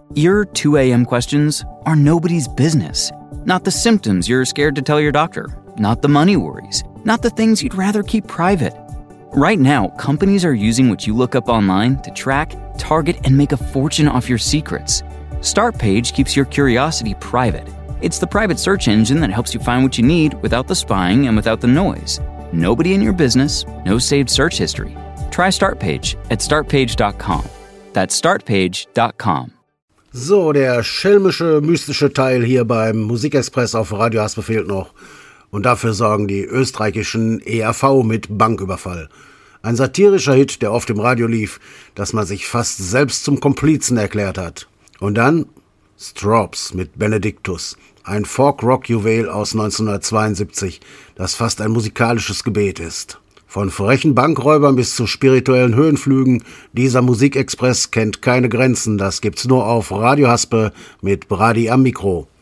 Your 2 a.m. questions are nobody's business. Not the symptoms you're scared to tell your doctor. Not the money worries. Not the things you'd rather keep private. Right now, companies are using what you look up online to track, target, and make a fortune off your secrets. Startpage keeps your curiosity private. It's the private search engine that helps you find what you need without the spying and without the noise. Nobody in your business, no saved search history. Try Startpage at startpage.com. That's startpage.com. So, der schelmische, mystische Teil hier beim Musikexpress auf Radio Haspe fehlt noch. Und dafür sorgen die österreichischen ERV mit Banküberfall. Ein satirischer Hit, der oft im Radio lief, dass man sich fast selbst zum Komplizen erklärt hat. Und dann Strawbs mit Benedictus, ein Folk-Rock-Juwel aus 1972, das fast ein musikalisches Gebet ist. Von frechen Bankräubern bis zu spirituellen Höhenflügen, dieser Musikexpress kennt keine Grenzen. Das gibt's nur auf Radio Haspe mit Brady am Mikro.